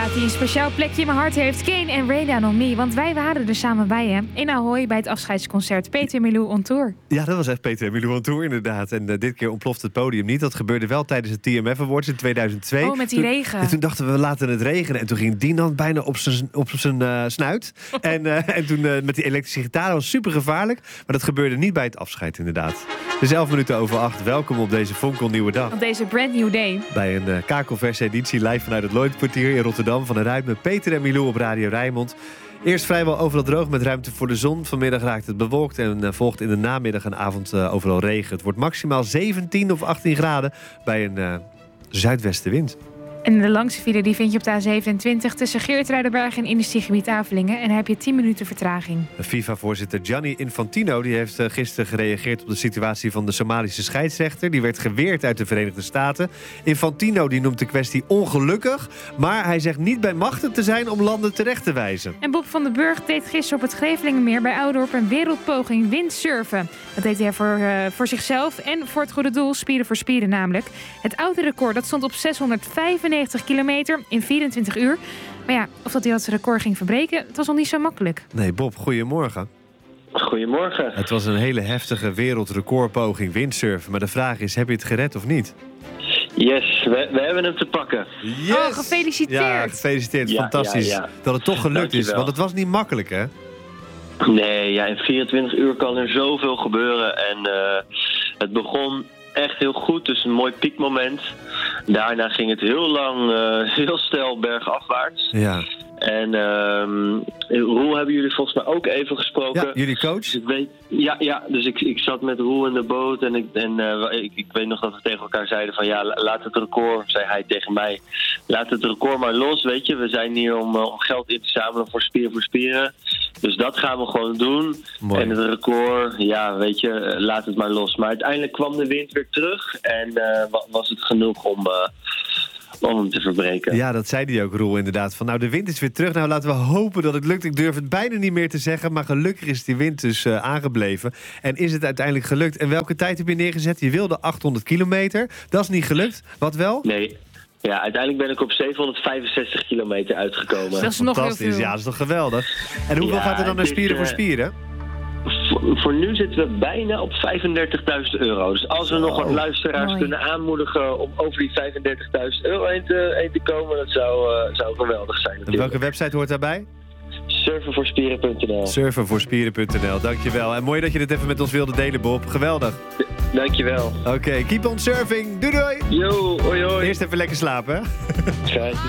plaat die een speciaal plekje in mijn hart heeft. Kane en Rain Down On Me. Want wij waren er samen bij hem in Ahoy bij het afscheidsconcert Peter en Milou on Tour. Ja, dat was echt Peter en Milou on Tour inderdaad. En dit keer ontploft het podium niet. Dat gebeurde wel tijdens het TMF Awards in 2002. Oh, met die regen. En toen dachten we laten het regenen. En toen ging Dinant bijna op zijn snuit. En toen met die elektrische gitaar was super gevaarlijk. Maar dat gebeurde niet bij het afscheid inderdaad. Dus 11 minuten over 8. Welkom op deze fonkelnieuwe dag. Op deze brand new day. Bij een kakelverse editie live vanuit het Lloydkwartier in Rotterdam van de Ruit met Peter en Milou op Radio Rijnmond. Eerst vrijwel overal droog met ruimte voor de zon. Vanmiddag raakt het bewolkt en volgt in de namiddag en avond overal regen. Het wordt maximaal 17 of 18 graden bij een zuidwestenwind. En de langste file die vind je op de A27 tussen Geertruidenberg en industriegebied Avelingen. En dan heb je 10 minuten vertraging. FIFA-voorzitter Gianni Infantino die heeft gisteren gereageerd op de situatie van de Somalische scheidsrechter. Die werd geweerd uit de Verenigde Staten. Infantino die noemt de kwestie ongelukkig, maar hij zegt niet bij machten te zijn om landen terecht te wijzen. En Bob van den Burg deed gisteren op het Grevelingenmeer bij Oudorp een wereldpoging windsurfen. Dat deed hij voor zichzelf en voor het goede doel, Spieren voor Spieren namelijk. Het oude record dat stond op 695 kilometer in 24 uur. Maar ja, of dat hij dat record ging verbreken, het was nog niet zo makkelijk. Nee, Bob, goedemorgen. Goedemorgen. Het was een hele heftige wereldrecordpoging windsurfen. Maar de vraag is, heb je het gered of niet? Yes, we hebben hem te pakken. Yes! Oh, gefeliciteerd. Ja, gefeliciteerd. Ja, fantastisch ja. dat het toch gelukt is. Want het was niet makkelijk, hè? Nee, ja, in 24 uur kan er zoveel gebeuren. En het begon echt heel goed, dus een mooi piekmoment. Daarna ging het heel lang, heel snel bergafwaarts. Ja. En Roel hebben jullie volgens mij ook even gesproken. Ja, jullie coach? Dus dus ik zat met Roel in de boot en ik weet nog dat we tegen elkaar zeiden van ja, laat het record, zei hij tegen mij, laat het record maar los, weet je. We zijn hier om geld in te zamelen voor Spieren. Dus dat gaan we gewoon doen. Mooi. En het record, ja, weet je, laat het maar los. Maar uiteindelijk kwam de wind weer terug en was het genoeg om hem te verbreken. Ja, dat zei hij ook, Roel, inderdaad. Van, nou, de wind is weer terug. Nou, laten we hopen dat het lukt. Ik durf het bijna niet meer te zeggen. Maar gelukkig is die wind dus aangebleven. En is het uiteindelijk gelukt. En welke tijd heb je neergezet? Je wilde 800 kilometer. Dat is niet gelukt. Wat wel? Nee. Ja, uiteindelijk ben ik op 765 kilometer uitgekomen. Dat is nog heel veel. Ja, dat is toch geweldig. En hoeveel gaat er dan naar Spieren voor Spieren? Voor nu zitten we bijna op €35.000. Dus als we nog wat luisteraars kunnen aanmoedigen om over die €35.000 heen te komen, dat zou geweldig zijn natuurlijk. En welke website hoort daarbij? Surfenvoorspieren.nl. Surfenvoorspieren.nl, dankjewel. En mooi dat je dit even met ons wilde delen, Bob. Geweldig. Dankjewel. Oké, keep on surfing. Doei doei. Yo, hoi hoi. Eerst even lekker slapen, hè? Graag.